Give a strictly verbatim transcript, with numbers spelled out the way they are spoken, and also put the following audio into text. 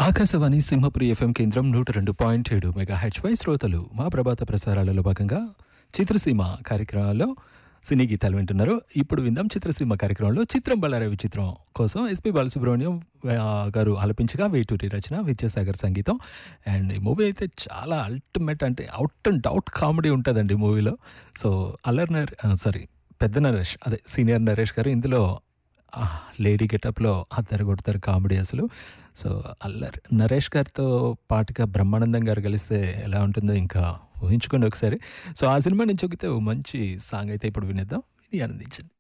Akashvani Simhapuri FM కేంద్రం నూట రెండు పాయింట్ ఏడు మెగా హెచ్పై శ్రోతలు మా ప్రభాత ప్రసారాలలో భాగంగా చిత్రసీమ కార్యక్రమాల్లో సినీ గీతాలు వింటున్నారు. ఇప్పుడు విందాం చిత్రసీమ కార్యక్రమంలో చిత్రం బళ్ళారవి చిత్రం కోసం ఎస్పి బాలసుబ్రహ్మణ్యం ఆ, గారు ఆలపించగా వేటూరి రచన విద్యాసాగర్ సంగీతం. అండ్ ఈ మూవీ అయితే చాలా అల్టిమేట్, అంటే అవుట్ అండ్ అవుట్ కామెడీ ఉంటుందండి మూవీలో. సో అల్లర్ నర్ సారీ పెద్ద నరేష్, అదే సీనియర్ నరేష్ గారు ఇందులో ఆ, లేడీ గెటప్లో అద్దరు కొడతారు కామెడీ అసలు. సో అల్లరి నరేష్ గారితో పాటుగా బ్రహ్మానందం గారు కలిస్తే ఎలా ఉంటుందో ఇంకా ఊహించుకోండి ఒకసారి. సో ఆ సినిమా నుంచి ఒక మంచి సాంగ్ అయితే ఇప్పుడు వినేద్దాం, ఇది ఆనందించండి.